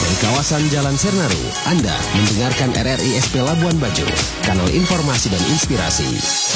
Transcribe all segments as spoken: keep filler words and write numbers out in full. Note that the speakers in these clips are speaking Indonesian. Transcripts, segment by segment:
dari kawasan Jalan Sernaru, Anda mendengarkan R R I S P Labuan Bajo, kanal informasi dan inspirasi.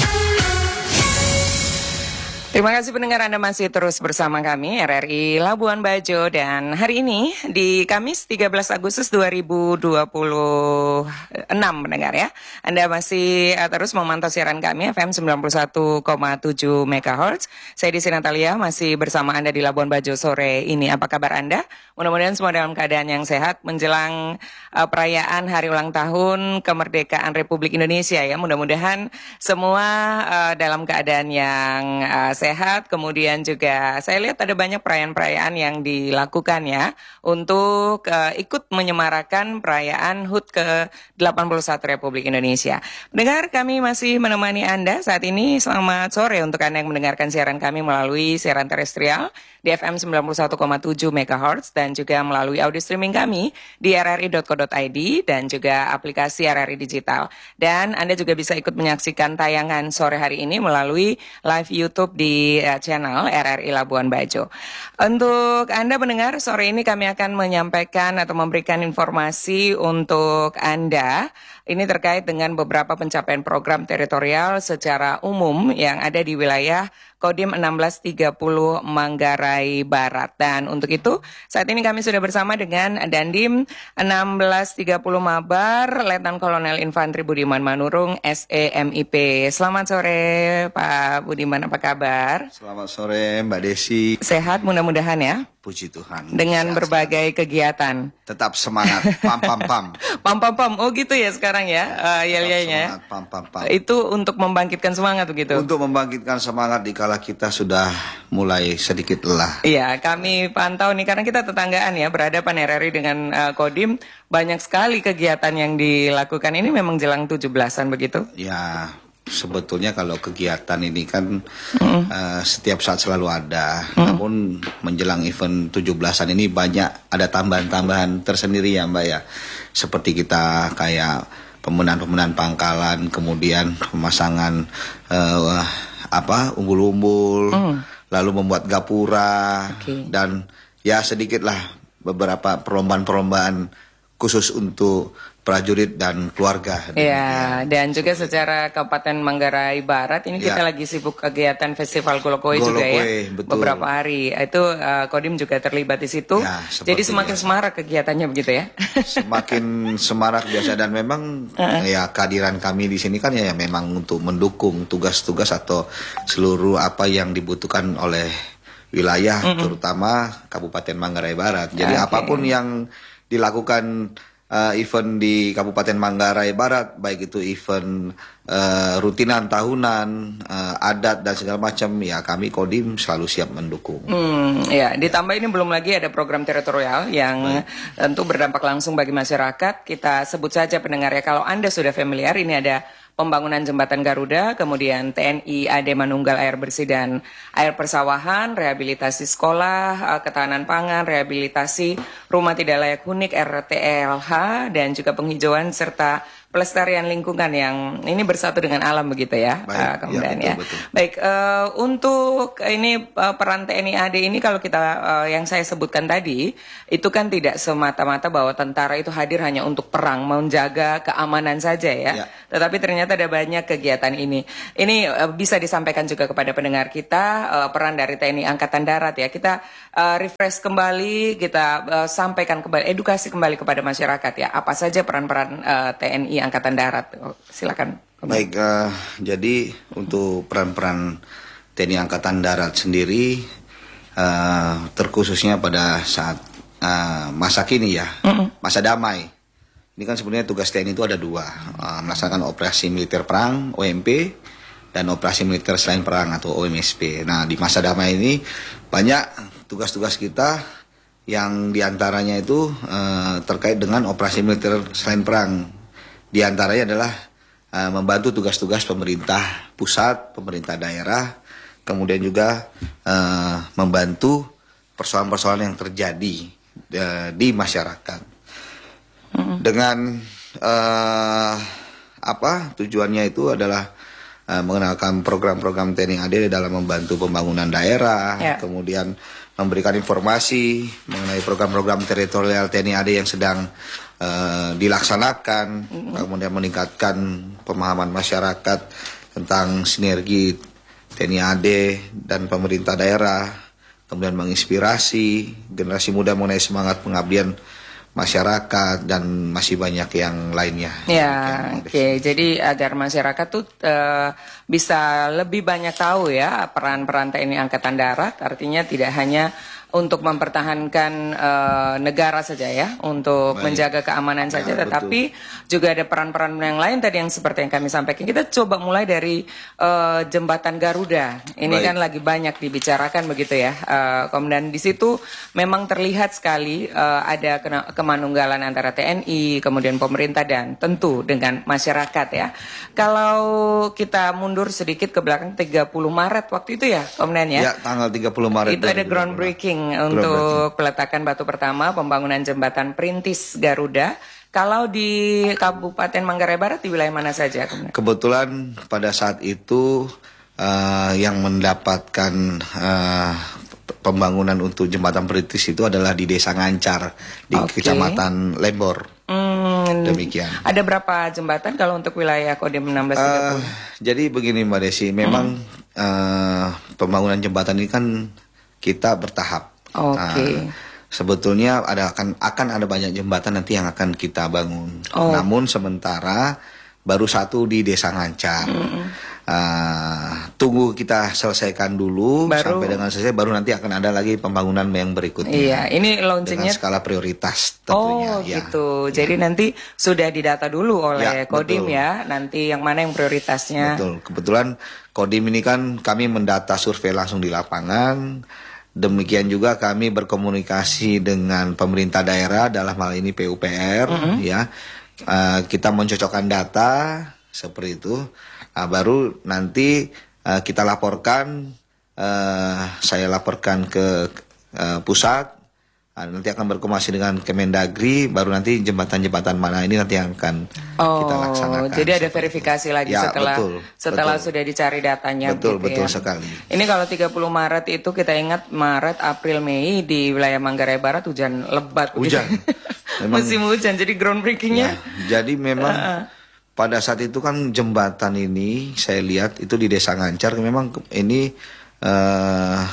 Terima kasih pendengar, Anda masih terus bersama kami R R I Labuan Bajo, dan hari ini di Kamis tiga belas Agustus dua ribu dua puluh enam pendengar ya. Anda masih uh, terus memantau siaran kami F M sembilan puluh satu koma tujuh megahertz. Saya Desi Natalia masih bersama Anda di Labuan Bajo sore ini. Apa kabar Anda? Mudah-mudahan semua dalam keadaan yang sehat menjelang uh, perayaan hari ulang tahun kemerdekaan Republik Indonesia ya. Mudah-mudahan semua uh, dalam keadaan yang uh, sehat. Kemudian juga saya lihat ada banyak perayaan-perayaan yang dilakukan ya untuk uh, ikut menyemarakan perayaan H U T ke delapan puluh satu Republik Indonesia. Pendengar, kami masih menemani Anda saat ini. Selamat sore untuk Anda yang mendengarkan siaran kami melalui siaran terestrial di F M sembilan puluh satu koma tujuh megahertz dan juga melalui audio streaming kami di r r i dot co dot i d dan juga aplikasi R R I Digital. Dan Anda juga bisa ikut menyaksikan tayangan sore hari ini melalui live YouTube di uh, channel R R I Labuan Bajo. Untuk Anda pendengar, sore ini kami akan menyampaikan atau memberikan informasi untuk Anda. Ini terkait dengan beberapa pencapaian program teritorial secara umum yang ada di wilayah Kodim enam belas tiga puluh Manggarai Barat. Dan untuk itu, saat ini kami sudah bersama dengan Dandim enam belas tiga puluh Mabar, Letnan Kolonel Infantri Budiman Manurung, S E M I P. Selamat sore Pak Budiman, apa kabar? Selamat sore Mbak Desi. Sehat mudah-mudahan ya? Puji Tuhan. Dengan sehat, berbagai sehat. Kegiatan. Tetap semangat, pam pam pam. Pam pam pam, oh gitu ya sekarang ya, uh, yel-yelnya. Semangat, pam pam pam. Itu untuk membangkitkan semangat begitu? Untuk membangkitkan semangat dikala kita sudah mulai sedikit lelah. Iya, kami pantau nih karena kita tetanggaan ya, berhadapan R R I dengan uh, Kodim, banyak sekali kegiatan yang dilakukan. Ini memang jelang tujuh belasan begitu? Ya, sebetulnya kalau kegiatan ini kan mm. uh, setiap saat selalu ada. Mm. Namun menjelang event tujuh belasan ini banyak ada tambahan-tambahan tersendiri ya Mbak ya. Seperti kita kayak pembenahan-pembenahan pangkalan, kemudian pemasangan uh, apa umbul-umbul, mm. lalu membuat gapura, okay. Dan ya sedikitlah beberapa perlombaan-perlombaan khusus untuk prajurit dan keluarga. Ya, dan juga secara Kabupaten Manggarai Barat ini ya. Kita lagi sibuk kegiatan Festival Golokoe juga ya, betul. Beberapa hari itu uh, Kodim juga terlibat di situ. Ya, jadi semakin biasa. Semarak kegiatannya begitu ya. Semakin semarak biasa, dan memang uh-uh. ya kehadiran kami di sini kan ya memang untuk mendukung tugas-tugas atau seluruh apa yang dibutuhkan oleh wilayah, uh-uh. terutama Kabupaten Manggarai Barat. Jadi okay. apapun yang dilakukan Uh, event di Kabupaten Manggarai Barat, baik itu event uh, rutinan tahunan, uh, adat dan segala macam, ya kami Kodim selalu siap mendukung. Hmm, ya, ditambah ini belum lagi ada program teritorial yang baik. Tentu berdampak langsung bagi masyarakat. Kita sebut saja pendengar ya, kalau Anda sudah familiar, ini ada pembangunan jembatan Garuda, kemudian T N I A D Manunggal air bersih dan air persawahan, rehabilitasi sekolah, ketahanan pangan, rehabilitasi rumah tidak layak huni R T L H, dan juga penghijauan serta pelestarian lingkungan yang ini bersatu dengan alam begitu ya. Baik, uh, kemudian ya, betul, ya. Betul. Baik, uh, untuk ini uh, peran T N I A D ini kalau kita uh, yang saya sebutkan tadi itu kan tidak semata-mata bahwa tentara itu hadir hanya untuk perang, menjaga keamanan saja ya. Ya. Tetapi ternyata ada banyak kegiatan ini. Ini uh, bisa disampaikan juga kepada pendengar kita uh, peran dari T N I Angkatan Darat ya. Kita uh, refresh kembali, kita uh, sampaikan kembali, edukasi kembali kepada masyarakat ya. Apa saja peran-peran uh, T N I Angkatan Darat? Oh, silakan. Baik, uh, jadi untuk peran-peran T N I Angkatan Darat sendiri, uh, terkhususnya pada saat uh, masa kini ya, mm-mm. masa damai. Ini kan sebenarnya tugas T N I itu ada dua, uh, melaksanakan operasi militer perang O M P dan operasi militer selain perang atau O M S P. Nah, di masa damai ini banyak tugas-tugas kita yang diantaranya itu uh, terkait dengan operasi militer selain perang. Di antaranya adalah uh, membantu tugas-tugas pemerintah pusat, pemerintah daerah, kemudian juga uh, membantu persoalan-persoalan yang terjadi uh, di masyarakat. Mm-hmm. Dengan uh, apa tujuannya itu adalah uh, mengenalkan program-program T N I A D dalam membantu pembangunan daerah, ya. kemudian memberikan informasi mengenai program-program teritorial T N I A D yang sedang uh, dilaksanakan, mm-hmm. kemudian meningkatkan pemahaman masyarakat tentang sinergi T N I A D dan pemerintah daerah, kemudian menginspirasi generasi muda mengenai semangat pengabdian masyarakat dan masih banyak yang lainnya. Ya, oke. Okay. Jadi agar masyarakat tuh uh, bisa lebih banyak tahu ya peran-peran T N I Angkatan Darat. Artinya tidak hanya untuk mempertahankan uh, negara saja ya, untuk Baik. menjaga keamanan ya, saja, tetapi betul. juga ada peran-peran yang lain tadi yang seperti yang kami sampaikan. Kita coba mulai dari uh, jembatan Garuda. Ini Baik. kan lagi banyak dibicarakan begitu ya, uh, kemudian di situ memang terlihat sekali uh, ada kemanunggalan antara T N I, kemudian pemerintah dan tentu dengan masyarakat ya. Kalau kita mundur sedikit ke belakang tiga puluh Maret waktu itu ya, Komandan ya. Ya, tanggal tiga puluh Maret. Itu ada groundbreaking untuk peletakan batu pertama pembangunan jembatan Perintis Garuda. Kalau di Kabupaten Manggarai Barat di wilayah mana saja? Kebetulan pada saat itu uh, yang mendapatkan uh, pembangunan untuk jembatan Perintis itu adalah di Desa Ngancar di okay. Kecamatan Lembor. Hmm, Demikian. Ada berapa jembatan kalau untuk wilayah Kodim enam belas tiga puluh? Uh, jadi begini Mbak Desi, memang hmm. uh, pembangunan jembatan ini kan kita bertahap. Oke. Okay. Nah, sebetulnya ada akan akan ada banyak jembatan nanti yang akan kita bangun. Oh. Namun sementara baru satu di Desa Ngancar. Mm-hmm. Uh, tunggu kita selesaikan dulu baru, sampai dengan selesai baru nanti akan ada lagi pembangunan yang berikutnya. Iya, ini launchingnya dengan skala prioritas tentunya. Oh, ya. gitu. Jadi ya. nanti sudah didata dulu oleh ya, Kodim betul. ya. Nanti yang mana yang prioritasnya. Betul. Kebetulan Kodim ini kan kami mendata survei langsung di lapangan. Demikian juga kami berkomunikasi dengan pemerintah daerah dalam hal ini P U P R, mm-hmm. ya. Uh, kita mencocokkan data seperti itu. Nah, baru nanti uh, kita laporkan, uh, saya laporkan ke uh, pusat. Nah, nanti akan berkomunikasi dengan Kemendagri, baru nanti jembatan-jembatan mana ini nanti yang akan oh, kita laksanakan. Jadi ada verifikasi itu. lagi ya, setelah betul, setelah betul. sudah dicari datanya. Betul, gitu betul ya. sekali. Ini kalau tiga puluh Maret itu kita ingat Maret, April, Mei di wilayah Manggarai Barat hujan lebat. Hujan. Memang, musim hujan, jadi groundbreakingnya. Ya, jadi memang uh, pada saat itu kan jembatan ini saya lihat itu di Desa Ngancar memang ini uh,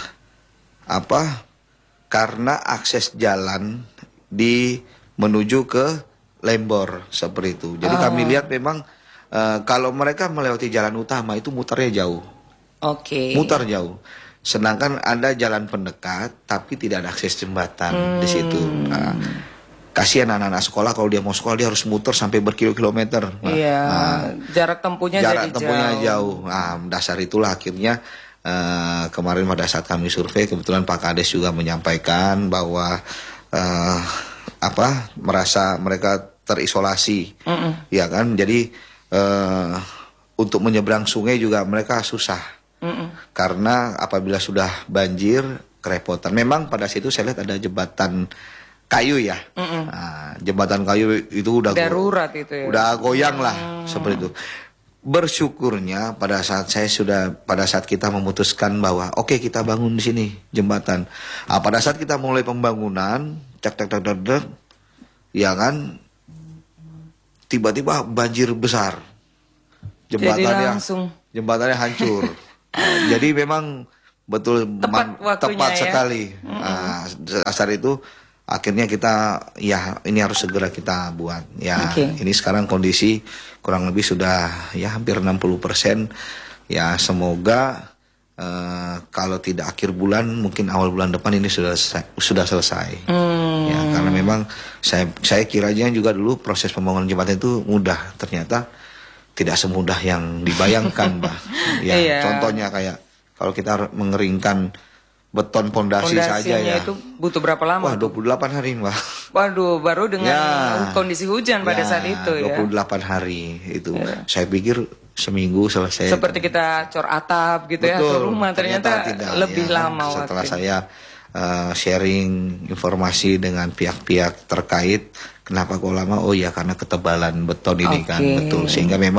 apa? Karena akses jalan di menuju ke Lembor seperti itu. Jadi oh. kami lihat memang uh, kalau mereka melewati jalan utama itu muternya jauh. Oke. Okay. Mutar jauh. Sedangkan ada jalan pendekat tapi tidak ada akses jembatan hmm. di situ. Nah, kasihan anak-anak sekolah kalau dia mau sekolah dia harus muter sampai berkilo-kilometer. Nah, iya. Nah, jarak tempuhnya jarak jadi tempuhnya jauh. jauh. Nah, dasar itulah akhirnya Uh, kemarin pada saat kami survei kebetulan Pak Kades juga menyampaikan bahwa uh, apa merasa mereka terisolasi, mm-mm. ya kan, jadi uh, untuk menyeberang sungai juga mereka susah, mm-mm. karena apabila sudah banjir kerepotan. Memang pada situ saya lihat ada jembatan kayu ya, nah, jembatan kayu itu udah darurat itu ya, udah goyang lah mm. seperti itu. Bersyukurnya pada saat saya sudah pada saat kita memutuskan bahwa oke okay, kita bangun di sini jembatan. Nah, pada saat kita mulai pembangunan, cek cek cek cek, ya kan, tiba-tiba banjir besar, jembatannya langsung... jembatannya hancur. Nah, jadi memang betul tepat, man, tepat ya? sekali. Mm-hmm. Nah, dasar itu akhirnya kita ya ini harus segera kita buat ya. Okay. Ini sekarang kondisi kurang lebih sudah ya hampir enam puluh persen. Ya semoga uh, kalau tidak akhir bulan mungkin awal bulan depan ini sudah sudah selesai. Hmm. Ya karena memang saya saya kiranya juga dulu proses pembangunan jembatan itu mudah, ternyata tidak semudah yang dibayangkan, Mbak. Ya yeah. Contohnya kayak kalau kita mengeringkan beton pondasi saja ya. Itu butuh berapa lama? Wah, dua puluh delapan hari, Mbak. Waduh, baru dengan ya, kondisi hujan pada ya, saat itu ya. dua puluh delapan hari itu. Ya. Saya pikir seminggu selesai. Seperti kita cor atap gitu. Betul, ya, atau rumah ternyata, ternyata tidak, lebih ya, lama setelah waktu. saya uh, sharing informasi dengan pihak-pihak terkait, kenapa kok lama? Oh ya karena ketebalan beton ini okay. kan, betul. Sehingga memang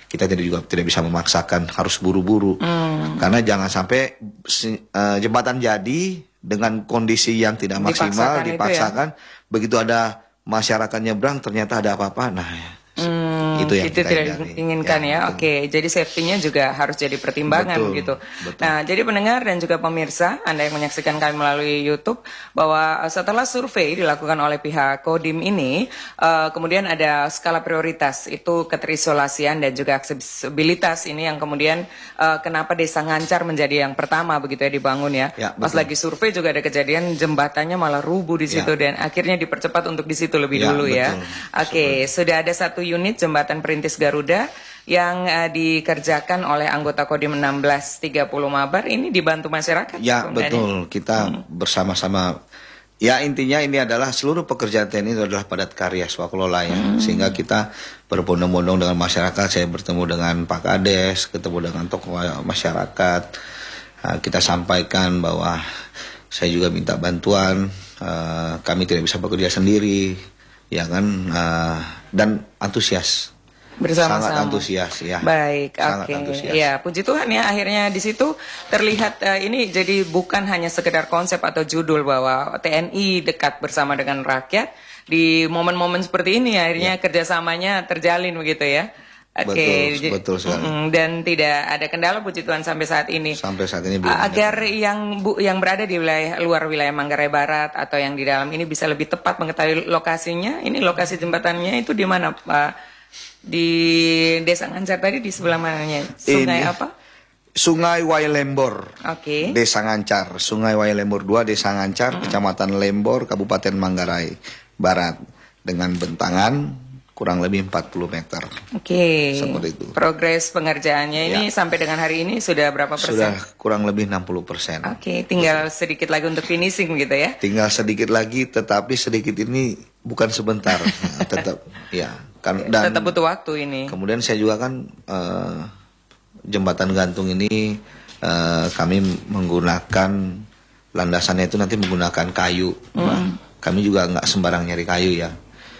kita tidak juga tidak bisa memaksakan harus buru-buru. Hmm. Karena jangan sampai uh, jembatan jadi dengan kondisi yang tidak maksimal, dipaksakan, dipaksakan ya? Begitu ada masyarakat nyebrang ternyata ada apa-apa. Nah, Hmm, itu yang itu kita tidak hindari. diinginkan ya. ya. Oke, jadi safety-nya juga harus jadi pertimbangan betul, gitu. Betul. Nah, jadi pendengar dan juga pemirsa, Anda yang menyaksikan kami melalui YouTube, bahwa setelah survei dilakukan oleh pihak Kodim ini, uh, kemudian ada skala prioritas, itu keterisolasian dan juga aksesibilitas ini yang kemudian uh, kenapa Desa Ngancar menjadi yang pertama begitu ya dibangun ya. ya Pas lagi survei juga ada kejadian jembatannya malah rubuh di situ ya. Dan akhirnya dipercepat untuk di situ lebih ya, dulu betul. ya. Oke, Super. Sudah ada satu unit jembatan perintis Garuda yang uh, dikerjakan oleh anggota Kodim enam belas tiga puluh Mabar, ini dibantu masyarakat. Ya betul, kita hmm. bersama-sama. Ya intinya ini adalah seluruh pekerjaan T N I itu adalah padat karya swakelola ya, hmm. sehingga kita berbondong-bondong dengan masyarakat. Saya bertemu dengan Pak Kades, ketemu dengan tokoh masyarakat. Uh, kita sampaikan bahwa saya juga minta bantuan. Uh, kami tidak bisa bekerja sendiri. Ya kan, uh, dan antusias, bersama-sama. Sangat antusias ya. Baik, oke. Okay. Ya, puji Tuhan ya, akhirnya di situ terlihat uh, ini jadi bukan hanya sekedar konsep atau judul bahwa T N I dekat bersama dengan rakyat di momen-momen seperti ini akhirnya ya. Kerjasamanya terjalin begitu ya. Oke, okay. betul, betul sekali. Mm, dan tidak ada kendala puji Tuhan sampai saat ini. Sampai saat ini belum. Agar ada. yang bu, yang berada di wilayah luar wilayah Manggarai Barat atau yang di dalam ini bisa lebih tepat mengetahui lokasinya. Ini lokasi jembatannya itu di mana Pak? Di Desa Ngancar tadi di sebelah mananya? Sungai ini, apa? Sungai Wailembor. Oke. Okay. Desa Ngancar, Sungai Wailembor dua, Desa Ngancar, mm-hmm. Kecamatan Lembor, Kabupaten Manggarai Barat, dengan bentangan kurang lebih empat puluh meter. Oke. Okay. Seperti itu. Progres pengerjaannya ini ya. Sampai dengan hari ini sudah berapa persen? Sudah kurang lebih enam puluh persen. Oke, okay. Tinggal Betul. sedikit lagi untuk finishing gitu ya? Tinggal sedikit lagi, tetapi sedikit ini bukan sebentar. Nah, tetap, ya. Kan, dan tetap butuh waktu ini. Kemudian saya juga kan uh, jembatan gantung ini uh, kami menggunakan landasannya itu nanti menggunakan kayu. Mm. Nah, kami juga nggak sembarang nyari kayu ya.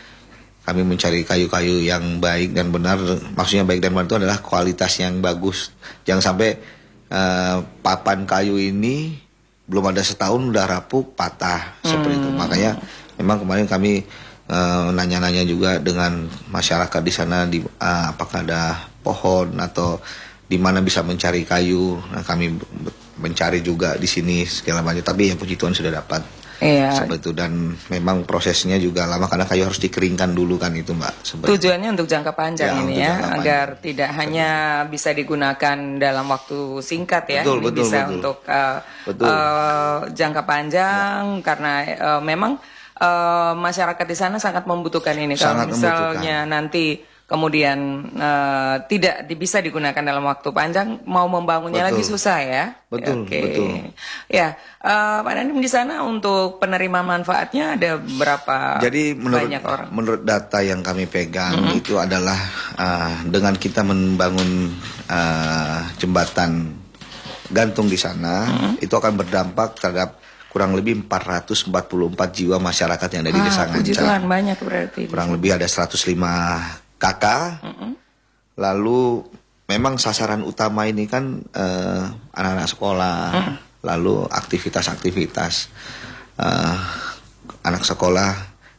Kami mencari kayu-kayu yang baik dan benar. Maksudnya baik dan benar itu adalah kualitas yang bagus. Jangan sampai uh, papan kayu ini belum ada setahun udah rapuh, patah, hmm. seperti itu. Makanya memang kemarin kami uh, nanya-nanya juga dengan masyarakat di sana di uh, apakah ada pohon atau di mana bisa mencari kayu. Nah, kami mencari juga di sini segala macam. Tapi yang puji Tuhan sudah dapat. Iya. Seperti itu, dan memang prosesnya juga lama karena kayu harus dikeringkan dulu kan itu Mbak. Seperti Tujuannya itu. Untuk jangka panjang ya, ini ya, agar panjang. Tidak hanya bisa digunakan dalam waktu singkat ya, betul, ini betul, bisa betul. Untuk uh, betul. Uh, jangka panjang ya. Karena uh, memang uh, masyarakat di sana sangat membutuhkan ini. Sangat kalau misalnya membutuhkan. Nanti kemudian uh, tidak bisa digunakan dalam waktu panjang, mau membangunnya betul. Lagi susah ya. Betul, Oke. betul. Ya, uh, Pak Dandim di sana untuk penerima manfaatnya ada berapa? Jadi menurut banyak orang? Menurut data yang kami pegang mm-hmm. itu adalah uh, dengan kita membangun uh, jembatan gantung di sana, mm-hmm. itu akan berdampak terhadap kurang lebih empat ratus empat puluh empat jiwa masyarakat yang ada di ah, Desa Ngancar. Banyak berarti. Kurang lebih ada seratus lima kakak, mm-hmm. lalu memang sasaran utama ini kan uh, anak-anak sekolah, mm. lalu aktivitas-aktivitas uh, anak sekolah.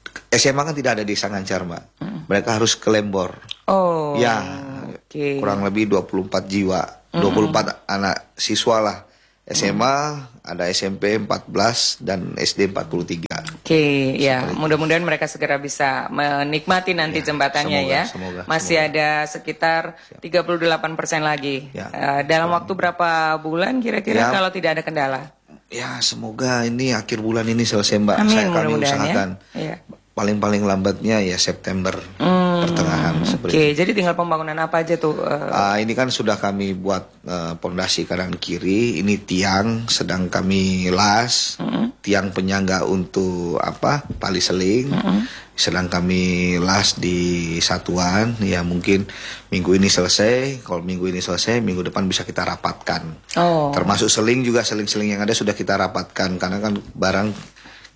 S M A kan tidak ada di Desa Ngancar Mbak, mm. mereka harus ke Lembor. Oh, ya, okay. Kurang lebih dua puluh empat jiwa, mm. dua puluh empat anak siswa lah. S M A, hmm. ada S M P empat belas dan S D empat puluh tiga. Oke, okay, ya. Mudah-mudahan mereka segera bisa menikmati nanti ya, jembatannya semoga, ya. Semoga, Masih semoga. Ada sekitar tiga puluh delapan persen lagi. Ya. Uh, dalam waktu berapa bulan kira-kira ya. Kalau tidak ada kendala? Ya, semoga ini akhir bulan ini selesai Mbak. Amin, Saya kami usahakan. Ya. Paling-paling lambatnya ya September hmm, pertengahan. Oke, okay. Jadi tinggal pembangunan apa aja tuh? Uh... Uh, ini kan sudah kami buat uh, pondasi kanan kiri. Ini tiang sedang kami las, mm-hmm. tiang penyangga untuk apa? Tali seling. Mm-hmm. Sedang kami las di satuan. Ya mungkin minggu ini selesai. Kalau minggu ini selesai, minggu depan bisa kita rapatkan. Oh. Termasuk seling juga, seling-seling yang ada sudah kita rapatkan karena kan barang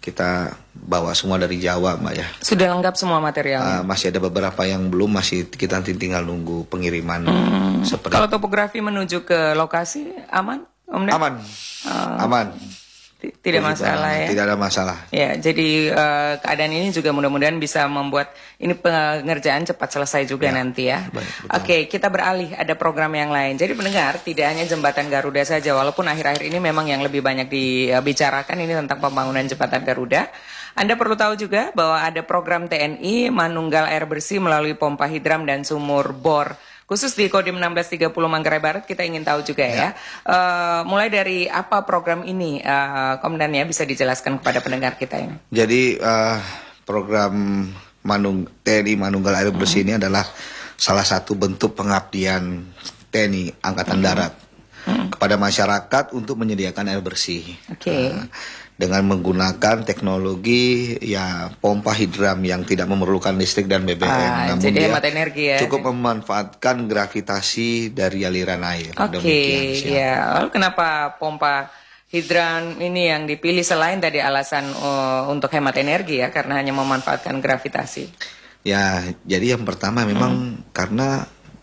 kita bawa semua dari Jawa, Mbak ya. Sudah lengkap semua materialnya? Uh, masih ada beberapa yang belum, masih kita tinggal nunggu pengiriman. Hmm. Seperti Kalau topografi menuju ke lokasi aman, Om Dan? Aman, uh, aman. Tidak masalah ya. Tidak ada masalah. Ya, jadi uh, keadaan ini juga mudah-mudahan bisa membuat ini pengerjaan cepat selesai juga ya, nanti ya. Oke, okay, kita beralih ada program yang lain. Jadi pendengar, tidak hanya jembatan Garuda saja, walaupun akhir-akhir ini memang yang lebih banyak dibicarakan ini tentang pembangunan jembatan Garuda. Anda perlu tahu juga bahwa ada program T N I manunggal air bersih melalui pompa hidram dan sumur bor. Khusus di Kodim enam belas tiga puluh Manggarai Barat kita ingin tahu juga ya. ya. Uh, mulai dari apa program ini, uh, Komandan ya, bisa dijelaskan kepada pendengar kita ini. Jadi uh, program Manung, T N I Manunggal Air Bersih hmm. ini adalah salah satu bentuk pengabdian T N I Angkatan hmm. Darat hmm. kepada masyarakat untuk menyediakan air bersih. Oke. Okay. Uh, dengan menggunakan teknologi ya pompa hidram yang tidak memerlukan listrik dan B B M, ah, namun jadi hemat energi ya. Cukup memanfaatkan gravitasi dari aliran air. Oke, okay, ya. Lalu kenapa pompa hidran ini yang dipilih selain tadi alasan uh, untuk hemat energi ya, karena hanya memanfaatkan gravitasi? Ya, jadi yang pertama memang hmm. karena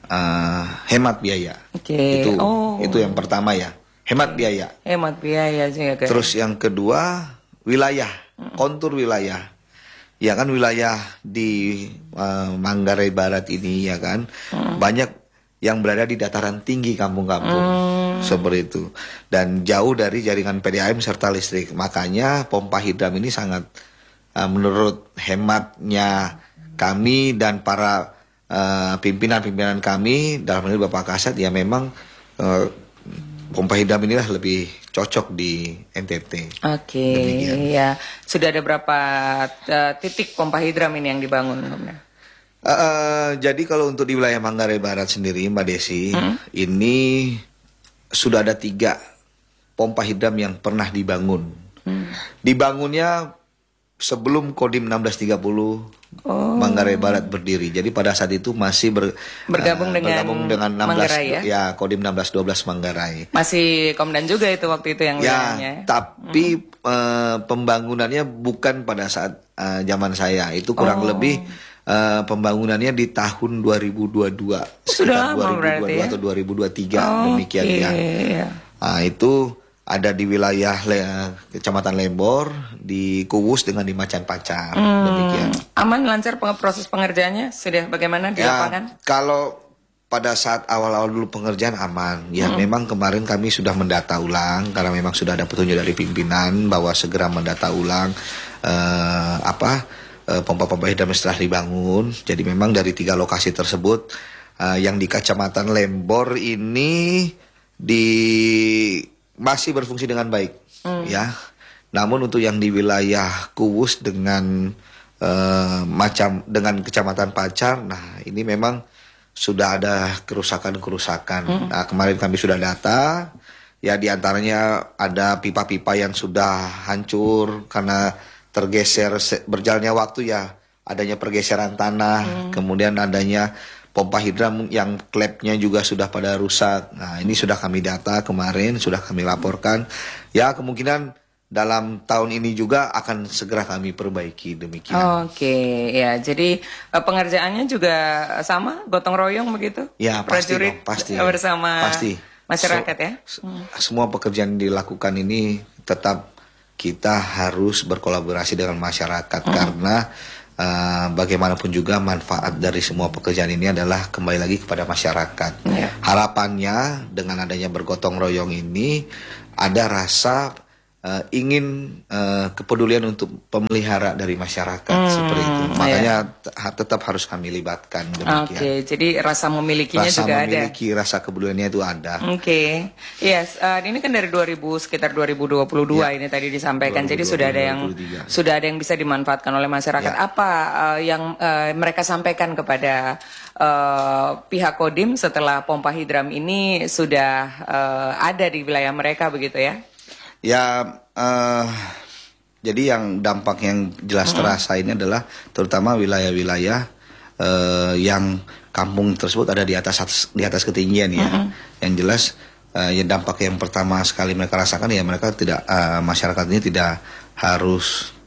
uh, hemat biaya. Oke. Okay. Itu oh. itu yang pertama ya. Hemat biaya. Hemat biaya sih ya. Terus yang kedua wilayah, kontur wilayah. Ya kan wilayah di uh, Manggarai Barat ini ya kan hmm. banyak yang berada di dataran tinggi kampung-kampung hmm. seperti itu dan jauh dari jaringan P D A M serta listrik. Makanya pompa hidram ini sangat uh, menurut hematnya kami dan para uh, pimpinan-pimpinan kami dalam hal ini Bapak Kasat ya memang uh, pompa hidram inilah lebih cocok di N T T. Oke, okay, ya. Sudah ada berapa uh, titik pompa hidram ini yang dibangun? Uh, uh, jadi kalau untuk di wilayah Manggarai Barat sendiri, Mbak Desi, hmm? ini sudah ada tiga pompa hidram yang pernah dibangun. Hmm. Dibangunnya sebelum Kodim enam belas tiga puluh oh. Manggarai Barat berdiri. Jadi pada saat itu masih ber, bergabung, uh, dengan bergabung dengan enam belas Manggarai ya? Ya Kodim enam belas dua belas Manggarai. Masih Komandan juga itu waktu itu yang ya, bilangnya. Tapi hmm. uh, pembangunannya bukan pada saat uh, zaman saya. Itu kurang oh. lebih uh, pembangunannya di tahun dua ribu dua puluh dua. Sudah lama berarti ya? Atau dua ribu dua puluh tiga oh, demikian okay. ya. Nah, itu ada di wilayah Le, Kecamatan Lembor, di Kuwus dengan di Macan Pacar. Hmm, demikian. Aman, lancar proses pengerjaannya? Sudah bagaimana di ya, lapangan? Kalau pada saat awal-awal dulu pengerjaan aman. Ya hmm. memang kemarin kami sudah mendata ulang karena memang sudah ada petunjuk dari pimpinan bahwa segera mendata ulang uh, apa uh, pompa-pompa hidram setelah dibangun. Jadi memang dari tiga lokasi tersebut uh, yang di Kecamatan Lembor ini di masih berfungsi dengan baik, hmm. ya. Namun untuk yang di wilayah Kuwus dengan uh, macam dengan Kecamatan Pacar, nah ini memang sudah ada kerusakan-kerusakan. Hmm. Nah kemarin kami sudah data, ya diantaranya ada pipa-pipa yang sudah hancur karena tergeser berjalannya waktu ya, adanya pergeseran tanah, hmm. kemudian adanya pompa hidram yang klepnya juga sudah pada rusak. Nah ini sudah kami data kemarin, sudah kami laporkan. Ya kemungkinan dalam tahun ini juga akan segera kami perbaiki demikian. Oke, ya jadi pengerjaannya juga sama, gotong royong begitu? Ya pasti dong, pasti. Bersama pasti. masyarakat so, ya? Hmm. Semua pekerjaan dilakukan ini tetap kita harus berkolaborasi dengan masyarakat hmm. karena Uh, bagaimanapun juga manfaat dari semua pekerjaan ini adalah kembali lagi kepada masyarakat. Yeah. Harapannya dengan adanya bergotong royong ini ada rasa uh, ingin uh, kepedulian untuk pemelihara dari masyarakat hmm, seperti itu. Makanya yeah. tetap harus kami libatkan demikian. Oke, okay, jadi rasa memilikinya rasa juga memiliki, ada. Rasa memiliki, rasa kepeduliannya itu ada. Oke, okay. yes, uh, ini kan dari dua ribu sekitar dua ribu dua puluh dua yeah. ini tadi disampaikan. dua ribu dua puluh, jadi sudah ada yang dua ribu dua puluh tiga. Sudah ada yang bisa dimanfaatkan oleh masyarakat. Yeah. Apa uh, yang uh, mereka sampaikan kepada uh, pihak Kodim setelah pompa hidram ini sudah uh, ada di wilayah mereka begitu ya? Ya, uh, jadi yang dampak yang jelas terasa ini adalah terutama wilayah-wilayah uh, yang kampung tersebut ada di atas di atas ketinggian ya. Mm-hmm. Yang jelas uh, ya dampak yang pertama sekali mereka rasakan ya mereka tidak uh, masyarakat ini tidak harus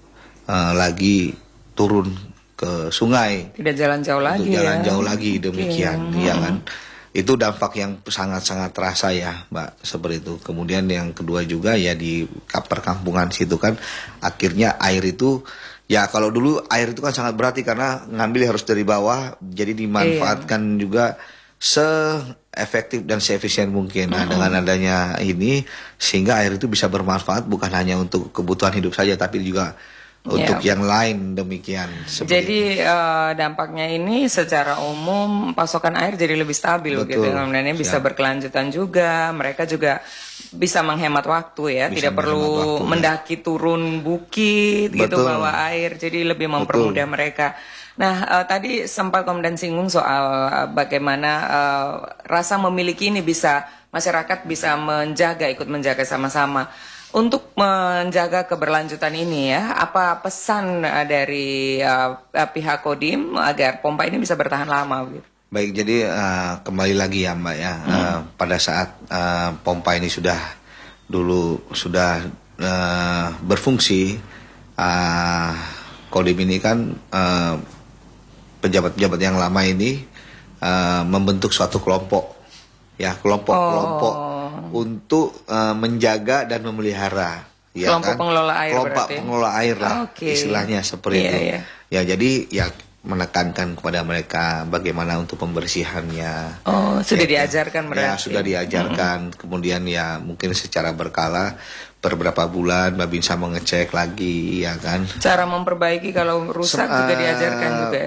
uh, lagi turun ke sungai. Tidak jalan jauh lagi Untuk jalan ya. jauh lagi demikian, Okay. ya kan. Itu dampak yang sangat-sangat terasa ya, Mbak, seperti itu. Kemudian yang kedua juga ya di perkampungan situ kan, akhirnya air itu, ya kalau dulu air itu kan sangat berarti karena ngambil harus dari bawah, jadi dimanfaatkan iya. juga se-efektif dan se-efisien mungkin. Nah, mm-hmm. dengan adanya ini, sehingga air itu bisa bermanfaat bukan hanya untuk kebutuhan hidup saja, tapi juga untuk ya. yang lain demikian. Jadi uh, dampaknya ini secara umum pasokan air jadi lebih stabil. Betul. Gitu. Kemudian bisa ya. berkelanjutan juga. Mereka juga bisa menghemat waktu ya, bisa tidak perlu waktu, mendaki ya. turun bukit. Betul. Gitu bawa air. Jadi lebih mempermudah Betul. mereka. Nah uh, tadi sempat kemudian singgung soal uh, bagaimana uh, rasa memiliki ini bisa masyarakat bisa menjaga, ikut menjaga sama-sama. Untuk menjaga keberlanjutan ini ya, apa pesan dari uh, pihak Kodim agar pompa ini bisa bertahan lama? Gitu? Baik, jadi uh, kembali lagi ya Mbak ya, hmm. uh, pada saat uh, pompa ini sudah dulu sudah uh, berfungsi, uh, Kodim ini kan uh, pejabat-pejabat yang lama ini uh, membentuk suatu kelompok, ya kelompok-kelompok. Oh. Untuk uh, menjaga dan memelihara, ya kelompok kan? pengelola air, kelompok berarti? pengelola air lah, okay. istilahnya seperti yeah, itu. Yeah. Ya jadi ya menekankan kepada mereka bagaimana untuk pembersihannya. Oh, sudah ya, diajarkan berarti? Ya sudah diajarkan. Mm-hmm. Kemudian ya mungkin secara berkala beberapa bulan Babinsa mengecek lagi, ya kan? Cara memperbaiki kalau rusak so, juga uh, diajarkan juga.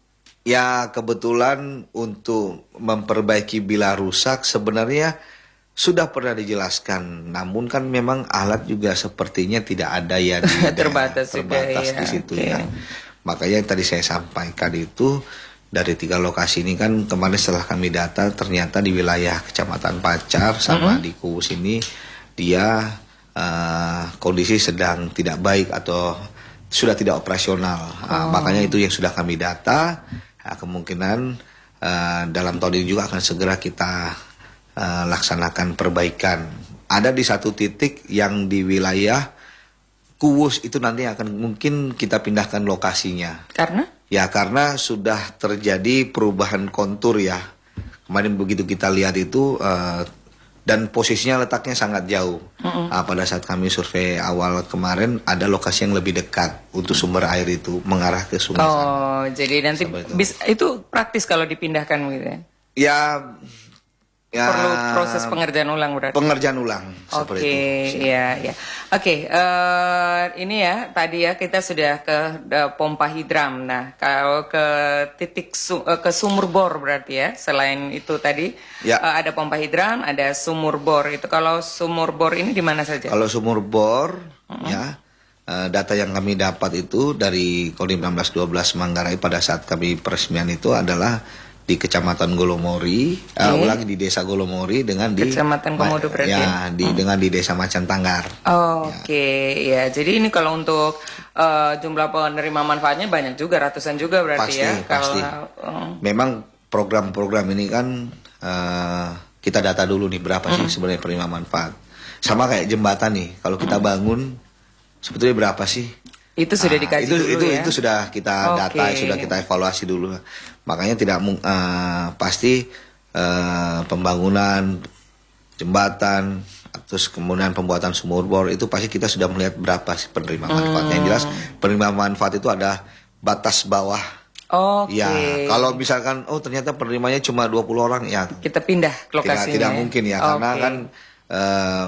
Ya kebetulan untuk memperbaiki bila rusak sebenarnya sudah pernah dijelaskan, namun kan memang alat juga sepertinya tidak ada ya di terbatas, terbatas juga, di ya. situ okay. ya. Makanya yang tadi saya sampaikan itu dari tiga lokasi ini kan kemarin setelah kami data ternyata di wilayah Kecamatan Pacar sama mm-hmm. di Kuwus ini dia uh, kondisi sedang tidak baik atau sudah tidak operasional. Oh. Uh, makanya itu yang sudah kami data. Nah, kemungkinan uh, dalam tahun ini juga akan segera kita Uh, laksanakan perbaikan. Ada di satu titik yang di wilayah Kuwus itu nanti akan mungkin kita pindahkan lokasinya. Karena? Ya karena sudah terjadi perubahan kontur ya. Kemarin begitu kita lihat itu uh, dan posisinya letaknya sangat jauh. Mm-hmm. Uh, pada saat kami survei awal kemarin ada lokasi yang lebih dekat untuk sumber air itu mengarah ke sungai. Oh, sana. Jadi nanti itu. Bis, itu praktis kalau dipindahkan gitu ya? Ya. Ya, perlu proses pengerjaan ulang berarti. Pengerjaan ulang seperti Oke, itu. ya, ya. Oke, uh, ini ya tadi ya kita sudah ke uh, pompa hidram. Nah, kalau ke titik su uh, ke sumur bor berarti ya. Selain itu tadi ya. uh, ada pompa hidram, ada sumur bor. Itu kalau sumur bor ini di mana saja? Kalau sumur bor, uh-huh. ya uh, data yang kami dapat itu dari Kodim enam belas dua belas Manggarai pada saat kami peresmian itu adalah di Kecamatan Golomori, okay. uh, ulang di Desa Golomori dengan di Kecamatan Komodo berarti ya, di hmm. dengan di Desa Macan Tanggar. Oh, ya. Oke, okay. ya. Jadi ini kalau untuk uh, jumlah penerima manfaatnya banyak juga, ratusan juga berarti pasti, ya. Pasti. Kalau uh, memang program-program ini kan uh, kita data dulu nih berapa hmm. sih sebenarnya penerima manfaat. Sama kayak jembatan nih, kalau kita hmm. bangun sebetulnya berapa sih? Itu sudah nah, dikaji itu, dulu itu, ya? Itu sudah kita okay. data, sudah kita evaluasi dulu. Makanya tidak uh, pasti uh, pembangunan jembatan, terus kemudian pembuatan sumur bor itu pasti kita sudah melihat berapa sih penerima manfaat. Hmm. Yang jelas penerima manfaat itu ada batas bawah. Oke. Ya, kalau misalkan oh ternyata penerimanya cuma dua puluh orang ya kita pindah ke lokasinya. Tidak, tidak mungkin ya, okay. karena kan uh,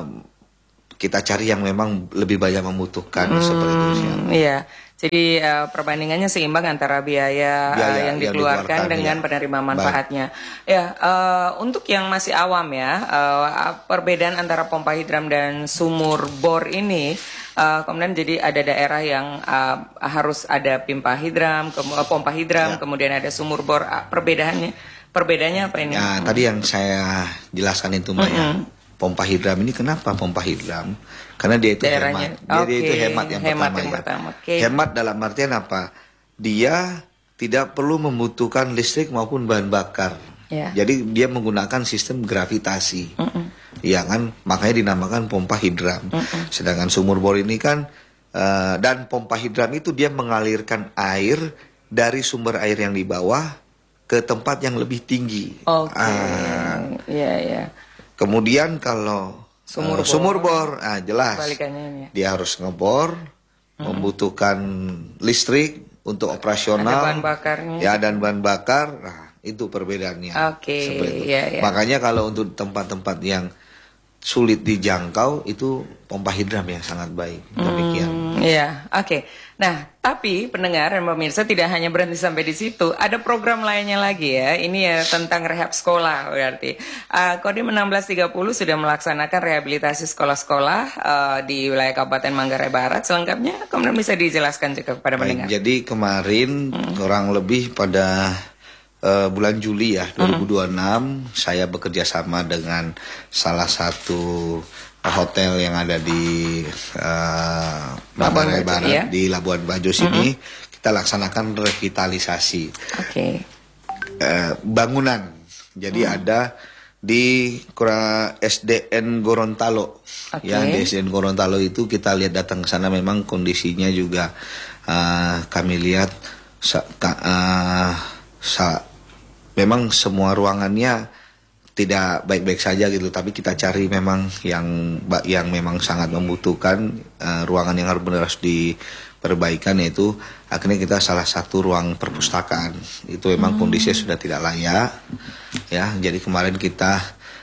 kita cari yang memang lebih banyak membutuhkan hmm, seperti itu sih. Iya. Jadi uh, perbandingannya seimbang antara biaya, biaya uh, yang dikeluarkan yang dengan ya. penerima manfaatnya. Baik. Ya, uh, untuk yang masih awam ya, uh, perbedaan antara pompa hidram dan sumur bor ini, uh, kemudian jadi ada daerah yang uh, harus ada pipa hidram, ke, uh, pompa hidram, ya. kemudian ada sumur bor. Uh, perbedaannya, perbedaannya apa ini? Ya, tadi yang saya jelaskan itu Mbak mm-hmm. ya. Pompa hidram ini kenapa pompa hidram? Karena dia itu Daerahnya. hemat. Dia, okay. dia itu hemat yang hemat pertama yang ya. Pertama. Okay. Hemat dalam artian apa? Dia tidak perlu membutuhkan listrik maupun bahan bakar. Yeah. Jadi dia menggunakan sistem gravitasi. Mm-mm. Ya kan? Makanya dinamakan pompa hidram. Mm-mm. Sedangkan sumur bor ini kan uh, dan pompa hidran itu dia mengalirkan air dari sumber air yang di bawah ke tempat yang lebih tinggi. Oke. Okay. Uh, Iya, iya. Kemudian kalau sumur uh, bor, sumur bor, ah, jelas balikannya, ya. Dia harus ngebor, hmm. membutuhkan listrik untuk operasional. Ada bahan bakarnya. Ya, dan bahan bakar. Nah, itu perbedaannya. Oke. Okay. Ya, ya. Makanya kalau untuk tempat-tempat yang sulit dijangkau itu pompa hidran yang sangat baik. Demikian. Hmm, ya, oke. Okay. Nah, tapi pendengar dan pemirsa tidak hanya berhenti sampai di situ. Ada program lainnya lagi ya. Ini ya tentang rehab sekolah berarti. Uh, Kodim enam belas tiga puluh sudah melaksanakan rehabilitasi sekolah-sekolah uh, di wilayah Kabupaten Manggarai Barat. Selengkapnya kemudian bisa dijelaskan juga kepada pendengar. Jadi kemarin hmm. kurang lebih pada Uh, bulan Juli ya dua ribu dua puluh enam mm. saya bekerja sama dengan salah satu hotel yang ada di uh, Manggarai Barat ya? Di Labuan Bajo sini mm-hmm. kita laksanakan revitalisasi okay. uh, bangunan. Jadi mm. ada di S D N Gorontalo okay. ya di S D N Gorontalo itu kita lihat datang ke sana memang kondisinya juga uh, kami lihat sa- uh, sa- memang semua ruangannya tidak baik-baik saja gitu, tapi kita cari memang yang yang memang sangat membutuhkan uh, ruangan yang harus benar harus diperbaikan, yaitu akhirnya kita salah satu ruang perpustakaan itu memang hmm. kondisinya sudah tidak layak ya. Jadi kemarin kita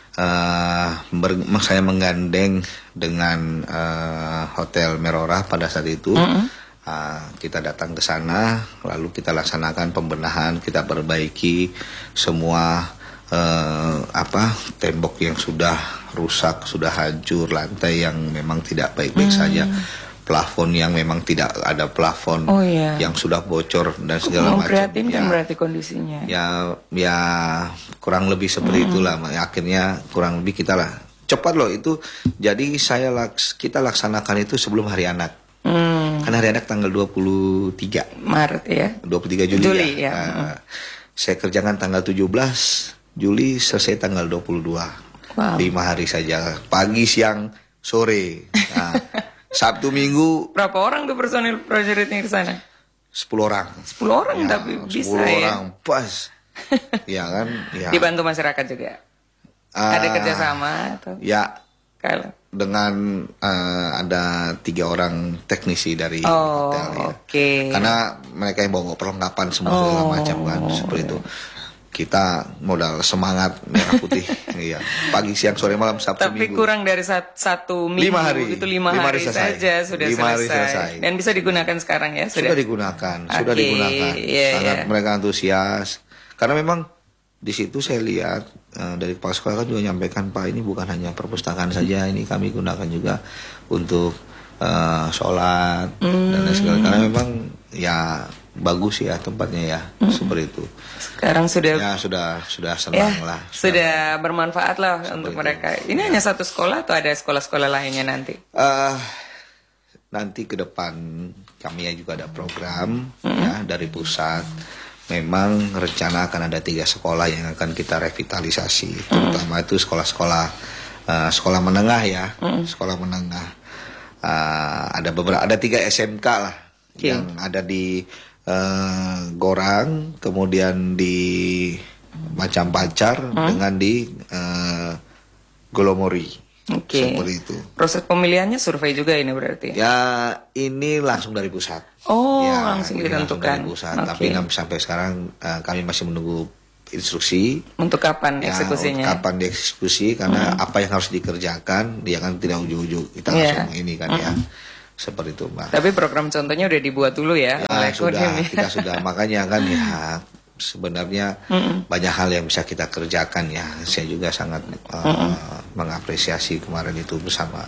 uh, ber, saya menggandeng dengan uh, Hotel Merora pada saat itu. Hmm. Uh, kita datang ke sana, lalu kita laksanakan pembenahan, kita perbaiki semua uh, apa tembok yang sudah rusak, sudah hancur, lantai yang memang tidak baik-baik hmm. saja, plafon yang memang tidak ada plafon oh, iya. yang sudah bocor dan segala macam. Memprihatinkan ya, berarti kondisinya. Ya, ya kurang lebih seperti hmm. itulah. Akhirnya kurang lebih kita lah cepat loh itu. Jadi saya laks, kita laksanakan itu sebelum Hari Anak. Hmm. Karena Hari Anak tanggal dua puluh tiga Maret ya. dua puluh tiga Juli, Juli ya. ya. Uh, hmm. Saya kerjakan tanggal tujuh belas Juli, selesai tanggal dua puluh dua. Wow. lima hari saja, pagi, siang, sore. Nah, Sabtu Minggu. Berapa orang tuh personil prajuritnya di sana? sepuluh orang. sepuluh orang ya, tapi bisa sepuluh ya. orang pas. Ya kan? Ya. Dibantu masyarakat juga. Uh, Ada kerjasama atau? Ya. Kalau dengan uh, ada tiga orang teknisi dari oh, hotel ya. Okay. Karena mereka yang bawa perlengkapan semua oh, segala macam kan seperti itu. Kita modal semangat merah putih iya. Pagi siang sore malam Sabtu Tapi Minggu. kurang dari sat, satu minggu lima hari. Itu lima, lima hari, hari saja sudah lima selesai. Hari selesai. Dan bisa digunakan sekarang ya sudah. Sudah digunakan, okay. sudah digunakan. Yeah, Sangat yeah. mereka antusias. Karena memang di situ saya lihat uh, dari kepala sekolah kan juga menyampaikan, Pak, ini bukan hanya perpustakaan saja, ini kami gunakan juga untuk uh, sholat mm. dan lain segala. Karena memang ya bagus ya tempatnya ya mm. seperti itu. Sekarang sudah ya sudah sudah senang ya, lah. Sudah, sudah bermanfaat lah untuk itu. Mereka. Ini ya. Hanya satu sekolah atau ada sekolah-sekolah lainnya nanti? Uh, nanti ke depan kami ya juga ada program mm. ya dari pusat. Memang rencana akan ada tiga sekolah yang akan kita revitalisasi, terutama itu sekolah-sekolah uh, sekolah menengah ya, mm. sekolah menengah. Uh, ada beberapa, ada tiga S M K lah okay. yang ada di uh, Gorang, kemudian di Macam Pacar, mm. dengan di uh, Golomori. Oke. Okay. Seperti itu. Proses pemilihannya survei juga ini berarti? Ya, ini langsung dari pusat. Oh, ya, langsung ditentukan. Langsung dari pusat. Okay. Tapi sampai sekarang uh, kami masih menunggu instruksi. Untuk kapan ya, eksekusinya? Untuk kapan dieksekusi? Karena hmm. apa yang harus dikerjakan, dia kan tidak ujuk-ujuk kita langsung yeah. ini kan hmm. ya. Seperti itu, Mbak. Tapi program contohnya udah dibuat dulu ya? Ya, oleh sudah. Ya. Kita sudah. Makanya kan ya. Sebenarnya mm-mm. banyak hal yang bisa kita kerjakan ya. Saya juga sangat uh, mengapresiasi kemarin itu bersama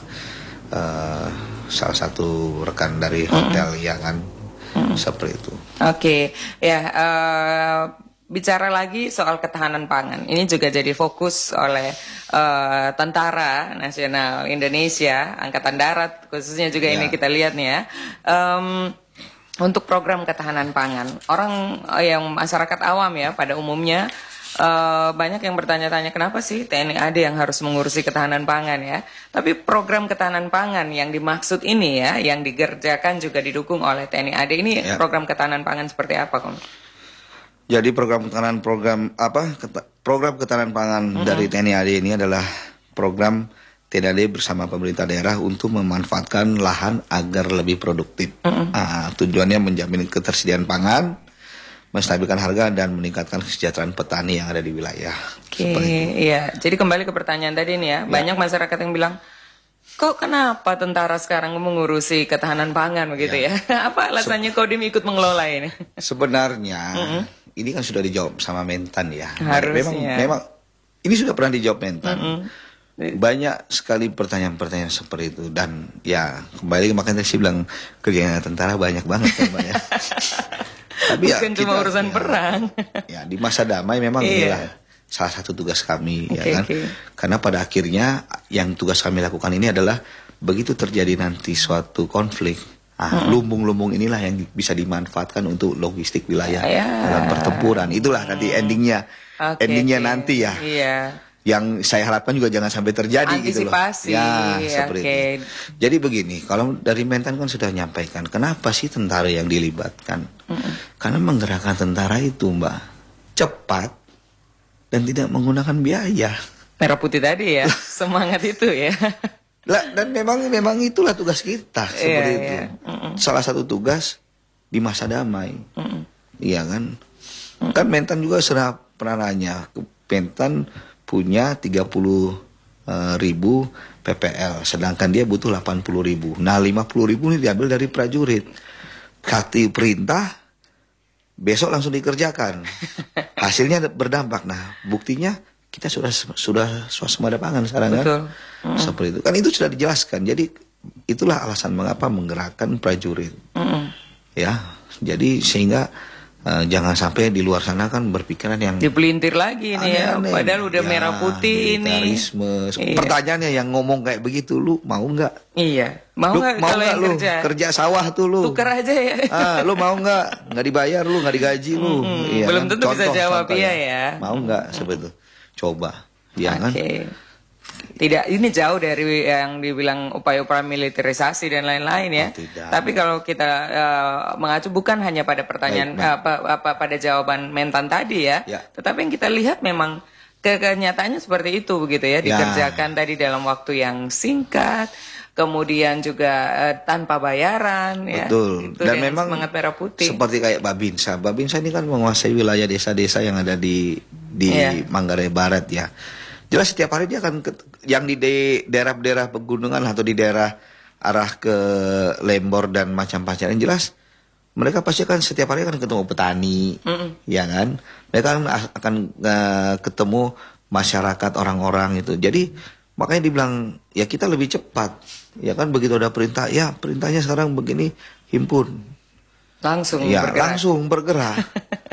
uh, salah satu rekan dari hotel mm-mm. ya kan mm-mm. seperti itu. Oke, okay. ya uh, bicara lagi soal ketahanan pangan. Ini juga jadi fokus oleh uh, Tentara Nasional Indonesia, Angkatan Darat khususnya juga ya. Ini kita lihat nih ya. Um, Untuk program ketahanan pangan, orang yang masyarakat awam ya pada umumnya uh, banyak yang bertanya-tanya kenapa sih T N I A D yang harus mengurusi ketahanan pangan ya. Tapi program ketahanan pangan yang dimaksud ini ya, yang dikerjakan juga didukung oleh T N I A D ini ya. Program ketahanan pangan seperti apa, Kom? Jadi program ketahanan program apa? Keta, program ketahanan pangan mm-hmm. dari T N I A D ini adalah program T N I A D bersama pemerintah daerah untuk memanfaatkan lahan agar lebih produktif. Mm-hmm. Nah, tujuannya menjamin ketersediaan pangan, menstabilkan harga dan meningkatkan kesejahteraan petani yang ada di wilayah. Oke, iya. Jadi kembali ke pertanyaan tadi nih ya, ya. Banyak masyarakat yang bilang, kok kenapa tentara sekarang mengurusi ketahanan pangan begitu ya? ya? Apa alasannya Se Kodim ikut mengelola ini? Sebenarnya mm-hmm. ini kan sudah dijawab sama Mentan ya. Harusnya. Memang, memang ini sudah pernah dijawab Mentan. Mm-hmm. Banyak sekali pertanyaan-pertanyaan seperti itu dan ya kembali makanya saya bilang kerjanya tentara banyak banget kan banyak. Tapi bukan ya, cuma kita, urusan ya, perang. Ya di masa damai memang iya. inilah salah satu tugas kami okay, ya kan. Okay. Karena pada akhirnya yang tugas kami lakukan ini adalah begitu terjadi nanti suatu konflik, ah, hmm. lumbung-lumbung inilah yang bisa dimanfaatkan untuk logistik wilayah ya. dalam pertempuran. Itulah nanti endingnya, okay, endingnya okay. nanti ya. Iya. Yang saya harapkan juga jangan sampai terjadi gitu loh. Antisipasi. Ya, seperti okay. itu. Jadi begini, kalau dari Mentan kan sudah menyampaikan, kenapa sih tentara yang dilibatkan? Mm-mm. Karena menggerakkan tentara itu, Mbak, cepat dan tidak menggunakan biaya. Merah putih tadi ya, semangat itu ya. Lah, dan memang memang itulah tugas kita seperti yeah, itu. Yeah. Salah satu tugas di masa damai. Mm-mm. Iya kan? Mm-mm. Kan Mentan juga sudah pernah nanya, Mentan punya tiga puluh ribu P P L, sedangkan dia butuh delapan puluh ribu. Nah, lima puluh ribu ini diambil dari prajurit. Kasih perintah, besok langsung dikerjakan. Hasilnya berdampak. Nah, buktinya kita sudah sudah swasembada pangan sekarang kan. Betul. Mm. Seperti itu. Kan itu sudah dijelaskan. Jadi itulah alasan mengapa menggerakkan prajurit. Mm. Ya, jadi sehingga Uh, jangan sampai di luar sana kan berpikiran yang dipelintir lagi nih ya, padahal udah ya, merah putih ini. Iya. Pertanyaannya yang ngomong kayak begitu, lu mau nggak? Iya, mau nggak kalau yang lu kerja? Kerja sawah tuh lu. Tukar aja ya. Ah, lu mau nggak? Nggak dibayar lu, nggak digaji lu. Hmm, iya, belum kan? tentu Contoh, bisa jawab contoh, iya ya. ya. Mau nggak seperti itu? Coba, jangan. Okay. Tidak, ini jauh dari yang dibilang upaya-upaya militerisasi dan lain-lain ya. Oh, tapi kalau kita uh, mengacu bukan hanya pada pertanyaan, baik, baik. Apa, apa pada jawaban Mentan tadi ya, ya. Tetapi yang kita lihat memang ke kenyataannya seperti itu begitu ya, dikerjakan ya. Tadi dalam waktu yang singkat, kemudian juga uh, tanpa bayaran. Betul. Ya. Dan memang semangat merah putih. Seperti kayak Babinsa, Babinsa ini kan menguasai wilayah desa-desa yang ada di di ya. Manggarai Barat ya. Jelas setiap hari dia akan ke, yang di daerah-daerah pegunungan atau di daerah arah ke Lembor dan macam-macam. Yang jelas mereka pasti kan setiap hari akan ketemu petani, mm-mm. ya kan? Mereka akan, akan uh, ketemu masyarakat orang-orang itu. Jadi makanya dibilang ya kita lebih cepat, ya kan? Begitu ada perintah, ya perintahnya sekarang begini, himpun. Langsung ya, bergerak. langsung bergerak.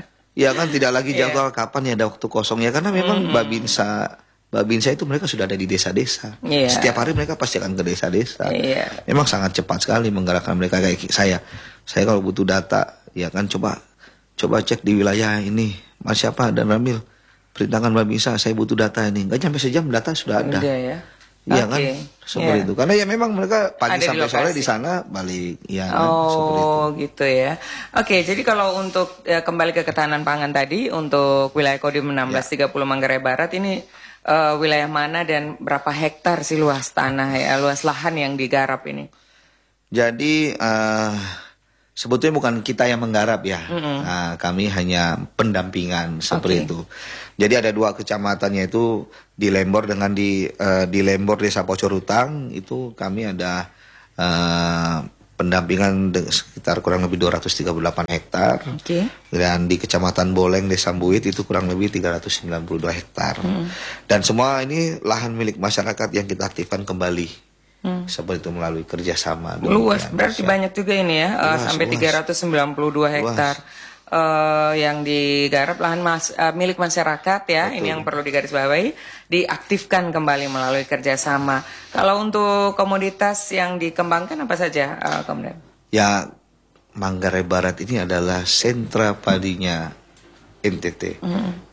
Ya kan tidak lagi jadwal yeah. kapan ya ada waktu kosong ya karena memang mm-hmm. Babinsa Babinsa itu mereka sudah ada di desa-desa. Yeah. Setiap hari mereka pasti akan ke desa-desa. Yeah. Memang sangat cepat sekali menggerakkan mereka kayak saya. Saya kalau butuh data, ya kan coba coba cek di wilayah ini. Mas siapa dan Ramil, perintahkan Babinsa, saya butuh data ini. Gak sampai sejam data sudah ada. Udah ya. Iya okay. kan, seperti yeah. itu. Karena ya memang mereka pagi ada sampai di sore di sana balik. Ya, kan? Oh seperti itu. Gitu ya. Oke, jadi kalau untuk ya, kembali ke ketahanan pangan tadi untuk wilayah Kodim enam belas tiga puluh ya. Manggarai Barat ini. Uh, wilayah mana dan berapa hektar sih luas tanah ya, luas lahan yang digarap ini? Jadi uh, sebetulnya bukan kita yang menggarap ya, mm-hmm. uh, kami hanya pendampingan seperti okay. itu. Jadi ada dua kecamatannya itu di Lembor dengan di uh, di Lembor Desa Pocorutang itu kami ada uh, pendampingan sekitar kurang lebih dua ratus tiga puluh delapan hektar. Okay. Dan di Kecamatan Boleng Desa Mbuit itu kurang lebih tiga ratus sembilan puluh dua hektar. Hmm. Dan semua ini lahan milik masyarakat yang kita aktifkan kembali. Hmm. Seperti itu melalui kerjasama. Luas, berarti banyak juga ini ya, luas, uh, sampai luas. tiga ratus sembilan puluh dua hektar. Uh, yang digarap lahan mas, uh, milik masyarakat ya. Betul. Ini yang perlu digarisbawahi, diaktifkan kembali melalui kerjasama. Kalau untuk komoditas yang dikembangkan apa saja, uh, Komandan? Ya, Manggarai Barat ini adalah sentra padinya N T T. Mm.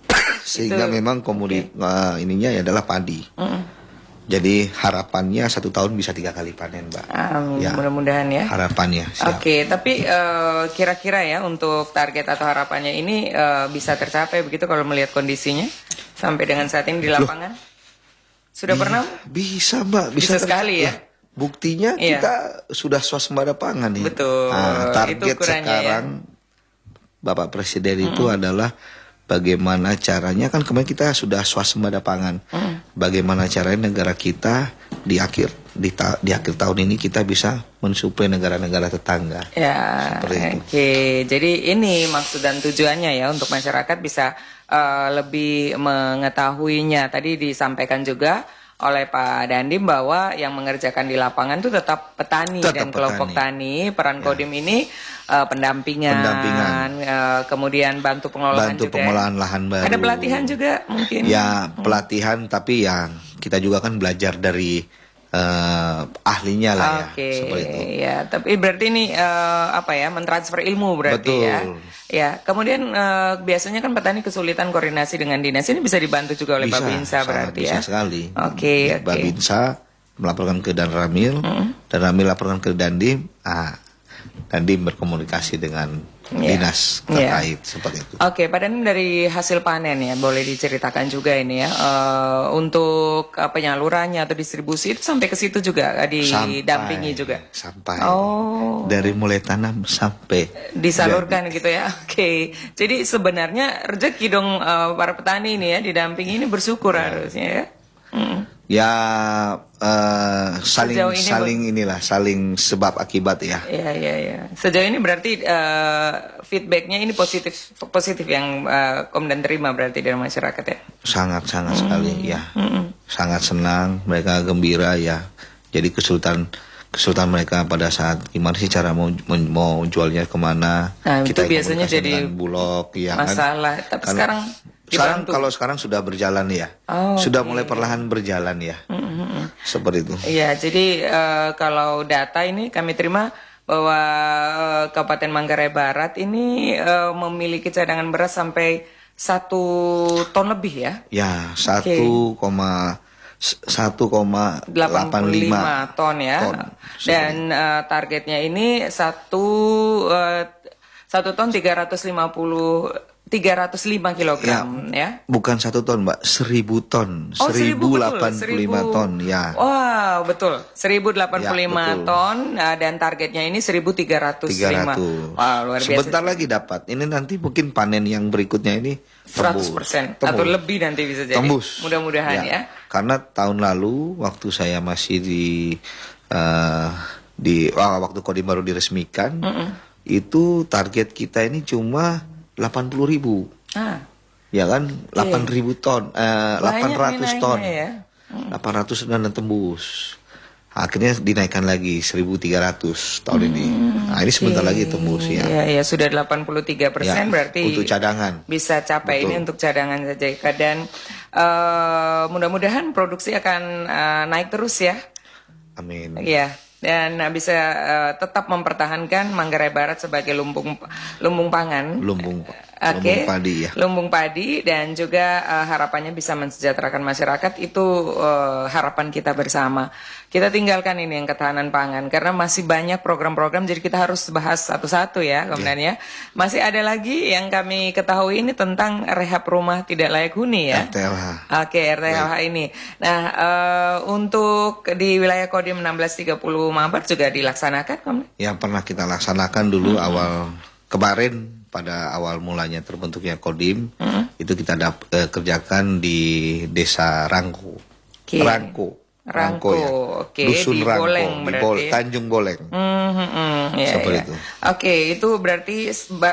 sehingga Itu, memang komodit okay. uh, ininya ya adalah padi. Mm-mm. Jadi harapannya satu tahun bisa tiga kali panen, Mbak. Amin, Ya, mudah-mudahan ya. harapannya. Siap. Oke, tapi uh, kira-kira ya untuk target atau harapannya ini uh, bisa tercapai begitu kalau melihat kondisinya sampai dengan saat ini di lapangan? Loh, sudah Bi- pernah? Bisa, Mbak. Bisa, Bisa sekali ya? Buktinya Iya. kita sudah swasembada pangan nih. Betul. Nah, target Itu ukurannya sekarang Bapak Presiden itu adalah bagaimana caranya, kan kemarin kita sudah swasembada pangan. Hmm. Bagaimana caranya negara kita di akhir di, ta- di akhir tahun ini kita bisa mensuplai negara-negara tetangga. Ya, oke. Jadi ini maksud dan tujuannya ya untuk masyarakat bisa uh, lebih mengetahuinya. Tadi disampaikan juga oleh Pak Dandim bahwa yang mengerjakan di lapangan itu tetap petani Tetap dan kelompok tani. Peran Ya. Kodim ini uh, pendampingan, Pendampingan. uh, kemudian bantu pengelolaan Bantu juga. pengelolaan lahan baru. Ada pelatihan juga mungkin. Ya, pelatihan, tapi yang kita juga kan belajar dari uh, ahlinya lah ya. Oke, Seperti itu. ya. Tapi berarti ini uh, apa ya, mentransfer ilmu berarti Betul. ya. Ya, kemudian uh, biasanya kan petani kesulitan koordinasi dengan dinas, ini bisa dibantu juga oleh Bisa, Babinsa sangat berarti bisa ya. sekali. Oke, oke. Babinsa melaporkan ke Dan Ramil, Mm. Dan Ramil laporkan ke Dandim, ah, Dandim berkomunikasi dengan Ya. dinas Ya. terkait seperti itu. Oke, Pak Dandim, dari hasil panen ya, boleh diceritakan juga ini ya, uh, untuk uh, penyalurannya atau distribusi itu sampai ke situ juga, uh, didampingi juga. Sampai. Oh. Dari mulai tanam sampai Disalurkan gitu ya. Oke. Jadi sebenarnya rezeki dong uh, para petani ini ya, didampingi ini bersyukur harusnya ya. Mm. Ya eh, saling Sejauh ini saling inilah saling sebab akibat ya. Iya, iya, iya. Sejauh ini berarti uh, feedbacknya ini positif positif yang uh, Komdan terima berarti dari masyarakat ya. Sangat sangat sekali ya. Sangat senang, mereka gembira ya. Jadi kesulitan kesulitan mereka pada saat gimana sih cara mau mau, mau jualnya kemana. Nah, itu biasanya komunikasi jadi dengan Bulog ya masalah. kan. Tapi Kalau- sekarang sekarang dibantu. kalau sekarang sudah berjalan ya. Oh, sudah oke. mulai perlahan berjalan ya. Seperti itu. Iya, jadi uh, kalau data ini kami terima bahwa uh, Kabupaten Manggarai Barat ini uh, memiliki cadangan beras sampai satu ton lebih ya. Ya, satu koma satu koma delapan delapan puluh lima lima ton ya. ton. Dan uh, targetnya ini satu uh, satu ton tiga ratus lima puluh tiga ratus lima kilogram ya. Bukan satu ton, Mbak, seribu ton, Oh, seribu betul. delapan puluh lima Seribu. ton, ya. Wow, betul. seribu delapan puluh lima Ya, betul. ton uh, dan targetnya ini seribu tiga ratus lima. tiga ratus. Wow, luar biasa. Sebentar lagi dapat. Ini nanti mungkin panen yang berikutnya ini seratus tembus. persen Tembus. atau lebih nanti bisa jadi. Tembus. Mudah-mudahan ya. Karena tahun lalu waktu saya masih di eh, di wah, waktu Kodim baru diresmikan, itu target kita ini cuma delapan puluh ribu. Ah, Ya kan, delapan ribu ton, eh, delapan ratus naiknya ton, ya. delapan ratus dan tembus. Akhirnya dinaikkan lagi seribu tiga ratus tahun ini. Nah, ini sebentar lagi tembus ya. Iya, ya sudah delapan puluh tiga persen Ya, berarti untuk cadangan. bisa capai. Betul. Ini untuk cadangan saja. Dan eh, mudah-mudahan produksi akan eh, naik terus ya. Amin. Iya. Dan eh, bisa eh, tetap mempertahankan Manggarai Barat sebagai lumbung lumbung pangan. Lumbung, Oke. lumbung padi ya. Lumbung padi dan juga eh, harapannya bisa mensejahterakan masyarakat, itu eh, harapan kita bersama. Kita tinggalkan ini yang ketahanan pangan karena masih banyak program-program, jadi kita harus bahas satu-satu ya kemudian ya. Masih ada lagi yang kami ketahui ini tentang rehab rumah tidak layak huni ya. R T L H. Oke, R T L H ini. Nah, eh, untuk di wilayah Kodim enam belas tiga puluh Mabar juga dilaksanakan, Komda? Yang pernah kita laksanakan dulu awal kemarin pada awal mulanya terbentuknya Kodim, itu kita dap- eh, kerjakan di Desa Rangko. Oke. Rangko. Rangko, ya. oke, Dusun di Rangko, Boleng di berarti. Bol- Tanjung Boleng. Hmm, hmm, hmm, ya, Seperti ya. itu. Oke, itu berarti seba-